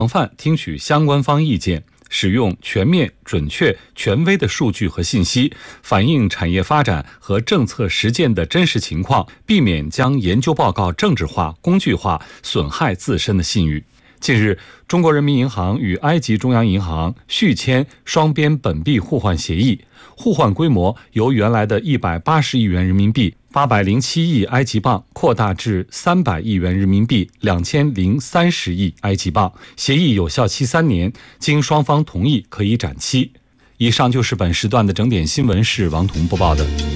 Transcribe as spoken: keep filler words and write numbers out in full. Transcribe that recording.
广泛听取相关方意见，使用全面、准确、权威的数据和信息，反映产业发展和政策实践的真实情况，避免将研究报告政治化、工具化，损害自身的信誉。近日，中国人民银行与埃及中央银行续签双边本币互换协议，互换规模由原来的一百八十亿元人民币、八百零七亿埃及镑扩大至三百亿元人民币、两千零三十亿埃及镑。协议有效期三年，经双方同意可以展期。以上就是本时段的整点新闻，是王彤播报的。